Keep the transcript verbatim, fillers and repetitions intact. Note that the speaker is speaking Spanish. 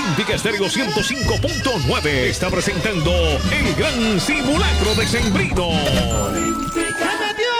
Olímpica Estéreo ciento cinco punto nueve está presentando el gran simulacro decembrino. ¡Se me dio!